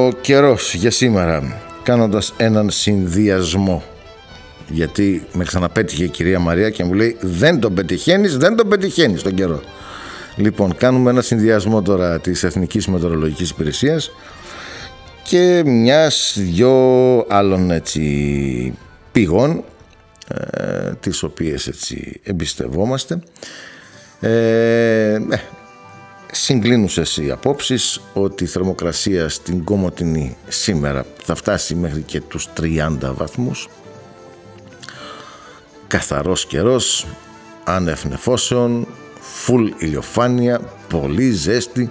καιρός για σήμερα, κάνοντας έναν συνδυασμό, γιατί με ξαναπέτυχε η κυρία Μαρία και μου λέει δεν τον πετυχαίνεις τον καιρό. Λοιπόν, κάνουμε ένα συνδυασμό τώρα της Εθνικής Μετεωρολογικής Υπηρεσίας και δυο άλλων έτσι πηγών, τις οποίες έτσι εμπιστευόμαστε. Συγκλίνουσες οι απόψεις ότι η θερμοκρασία στην Κομοτηνή σήμερα θα φτάσει μέχρι και τους 30 βαθμούς. Καθαρός καιρός, άνευ νεφώσεων, φουλ ηλιοφάνεια, πολύ ζέστη.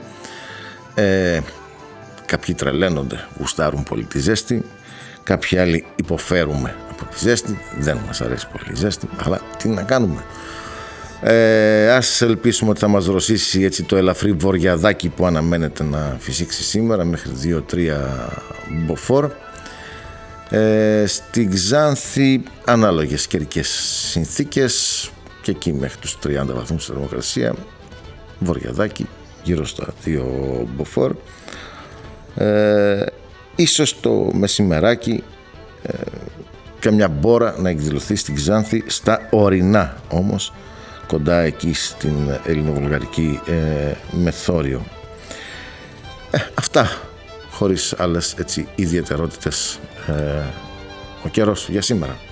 Κάποιοι τρελαίνονται, γουστάρουν πολύ τη ζέστη. Κάποιοι άλλοι υποφέρουμε από τη ζέστη. Δεν μας αρέσει πολύ η ζέστη, αλλά τι να κάνουμε. Ας ελπίσουμε ότι θα μας δροσίσει έτσι το ελαφρύ βοριαδάκι που αναμένεται να φυσήξει σήμερα μέχρι 2-3 μποφόρ. Στην Ξάνθη ανάλογες καιρικές συνθήκες και εκεί μέχρι τους 30 βαθμούς θερμοκρασία, βοριαδάκι γύρω στα 2 μποφόρ. Ίσως το μεσημεράκι καμιά μπόρα να εκδηλωθεί στην Ξάνθη, στα ορεινά όμως, κοντά εκεί στην ελληνοβουλγαρική μεθόριο. Αυτά, χωρίς άλλες έτσι ιδιαιτερότητες, ο καιρός για σήμερα.